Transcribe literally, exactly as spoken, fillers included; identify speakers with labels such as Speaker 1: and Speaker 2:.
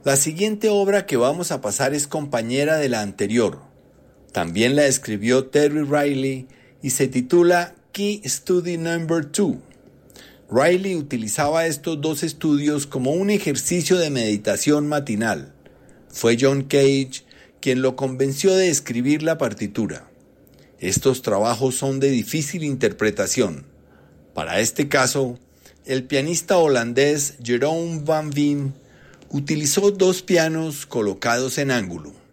Speaker 1: La siguiente obra que vamos a pasar es compañera de la anterior. También la escribió Terry Riley y se titula Key Study Number two. Riley utilizaba estos dos estudios como un ejercicio de meditación matinal. Fue John Cage quien lo convenció de escribir la partitura. Estos trabajos son de difícil interpretación. Para este caso, el pianista holandés Jeroen van Veen utilizó dos pianos colocados en ángulo.